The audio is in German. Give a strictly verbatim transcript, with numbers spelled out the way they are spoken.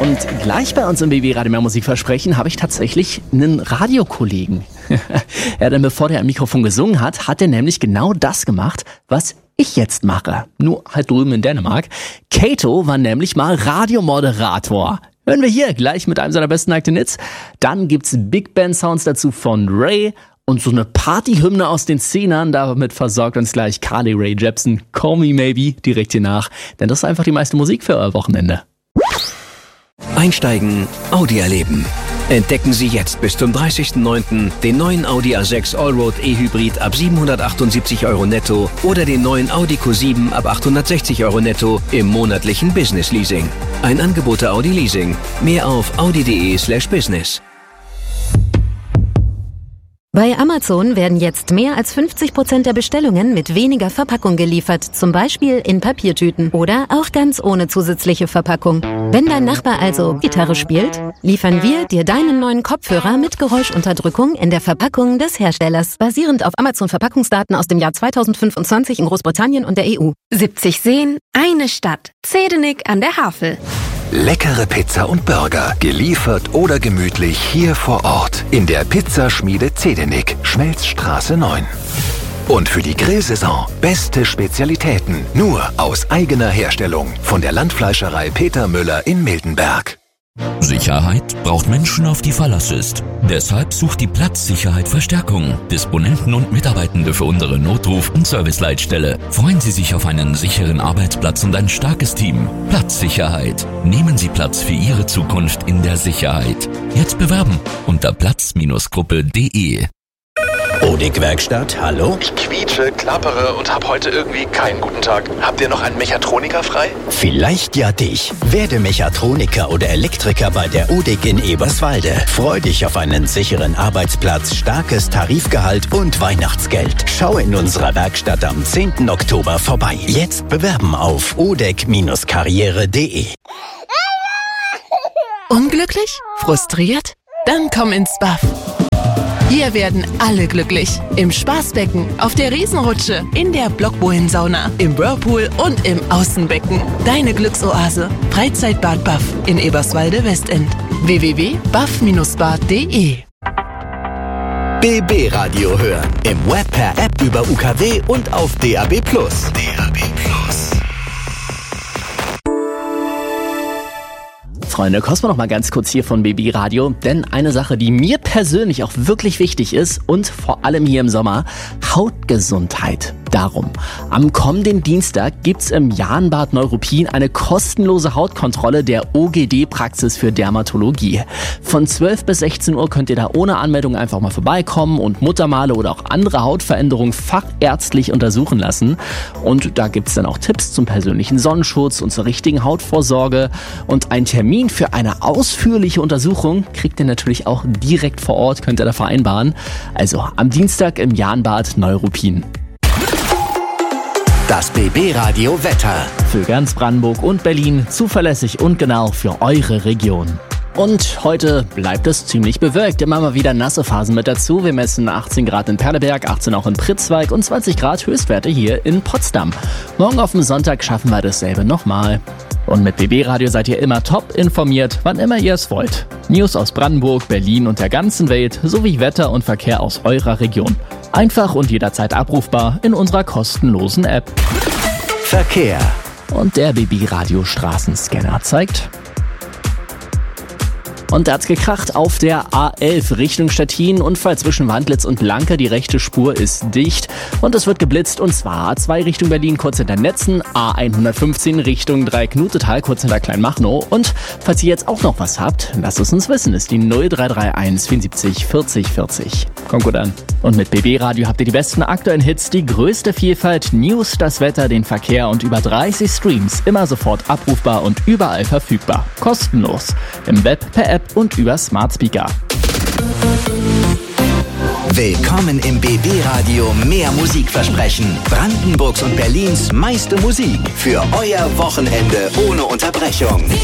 Und gleich bei uns im B B Radio Mehr Musikversprechen habe ich tatsächlich einen Radiokollegen. Ja, denn bevor der am Mikrofon gesungen hat, hat er nämlich genau das gemacht, was ich jetzt mache. Nur halt drüben in Dänemark. Kato war nämlich mal Radiomoderator. Hören wir hier gleich mit einem seiner besten Akten Hits. Dann gibt's Big Band Sounds dazu von Ray. Und so eine Partyhymne aus den Zehnern, damit versorgt uns gleich Carly Rae Jepsen, Call Me Maybe, direkt hier nach. Denn das ist einfach die meiste Musik für euer Wochenende. Einsteigen, Audi erleben. Entdecken Sie jetzt bis zum dreißigsten neunten den neuen Audi A sechs Allroad E-Hybrid ab siebenhundertachtundsiebzig Euro netto oder den neuen Audi Q sieben ab achthundertsechzig Euro netto im monatlichen Business Leasing. Ein Angebot der Audi Leasing. Mehr auf audi.de slash business. Bei Amazon werden jetzt mehr als fünfzig Prozent der Bestellungen mit weniger Verpackung geliefert, zum Beispiel in Papiertüten oder auch ganz ohne zusätzliche Verpackung. Wenn dein Nachbar also Gitarre spielt, liefern wir dir deinen neuen Kopfhörer mit Geräuschunterdrückung in der Verpackung des Herstellers, basierend auf Amazon-Verpackungsdaten aus dem Jahr zweitausendfünfundzwanzig in Großbritannien und der E U. siebzig Seen, eine Stadt. Zedenik an der Havel. Leckere Pizza und Burger, geliefert oder gemütlich hier vor Ort in der Pizzaschmiede Zedenik, Schmelzstraße neun. Und für die Grillsaison beste Spezialitäten, nur aus eigener Herstellung von der Landfleischerei Peter Müller in Mildenberg. Sicherheit braucht Menschen, auf die Verlass ist. Deshalb sucht die Platzsicherheit Verstärkung. Disponenten und Mitarbeitende für unsere Notruf- und Serviceleitstelle. Freuen Sie sich auf einen sicheren Arbeitsplatz und ein starkes Team. Platzsicherheit. Nehmen Sie Platz für Ihre Zukunft in der Sicherheit. Jetzt bewerben unter platz Gruppe punkt de. Odig-Werkstatt, hallo? Ich quietsche, klappere und habe heute irgendwie keinen guten Tag. Habt ihr noch einen Mechatroniker frei? Vielleicht ja dich. Werde Mechatroniker oder Elektriker bei der Odig in Eberswalde. Freu dich auf einen sicheren Arbeitsplatz, starkes Tarifgehalt und Weihnachtsgeld. Schau in unserer Werkstatt am zehnten Oktober vorbei. Jetzt bewerben auf odig karriere punkt de. Unglücklich? Frustriert? Dann komm ins B A F. Hier werden alle glücklich. Im Spaßbecken, auf der Riesenrutsche, in der Blockbohlen-Sauna, im Whirlpool und im Außenbecken. Deine Glücksoase. Freizeitbad B A F in Eberswalde-Westend. w w w punkt b a f dash bad punkt de. B B Radio hören. Im Web per App über U K W und auf D A B plus. D A B plus. Freunde, kosten wir noch mal ganz kurz hier von B B Radio, denn eine Sache, die mir persönlich auch wirklich wichtig ist und vor allem hier im Sommer, Hautgesundheit. Darum, am kommenden Dienstag gibt's im Jahnbad Neuruppin eine kostenlose Hautkontrolle der O G D-Praxis für Dermatologie. Von zwölf bis sechzehn Uhr könnt ihr da ohne Anmeldung einfach mal vorbeikommen und Muttermale oder auch andere Hautveränderungen fachärztlich untersuchen lassen. Und da gibt's dann auch Tipps zum persönlichen Sonnenschutz und zur richtigen Hautvorsorge. Und ein Termin für eine ausführliche Untersuchung kriegt ihr natürlich auch direkt vor Ort, könnt ihr da vereinbaren. Also am Dienstag im Jahnbad Neuruppin. Das B B Radio Wetter. Für ganz Brandenburg und Berlin zuverlässig und genau für eure Region. Und heute bleibt es ziemlich bewölkt. Immer mal wieder nasse Phasen mit dazu. Wir messen achtzehn Grad in Perleberg, achtzehn auch in Pritzwalk und zwanzig Grad Höchstwerte hier in Potsdam. Morgen auf dem Sonntag schaffen wir dasselbe nochmal. Und mit B B Radio seid ihr immer top informiert, wann immer ihr es wollt. News aus Brandenburg, Berlin und der ganzen Welt sowie Wetter und Verkehr aus eurer Region. Einfach und jederzeit abrufbar in unserer kostenlosen App. Verkehr. Und der B B Radio Straßenscanner zeigt... Und da hat's gekracht auf der A elf Richtung Stettin. Unfall zwischen Wandlitz und Lanke. Die rechte Spur ist dicht. Und es wird geblitzt. Und zwar A zwei Richtung Berlin, kurz hinter Netzen. A hundertfünfzehn Richtung Dreieck-Nutetal, kurz hinter Kleinmachnow. Und falls ihr jetzt auch noch was habt, lasst es uns wissen. Ist die null drei drei eins vierundsiebzig vierzig vierzig. Kommt gut an. Und mit B B Radio habt ihr die besten aktuellen Hits, die größte Vielfalt, News, das Wetter, den Verkehr und über dreißig Streams. Immer sofort abrufbar und überall verfügbar. Kostenlos. Im Web, per App und über Smart Speaker. Willkommen im B B Radio Mehr Musikversprechen. Brandenburgs und Berlins meiste Musik für euer Wochenende ohne Unterbrechung.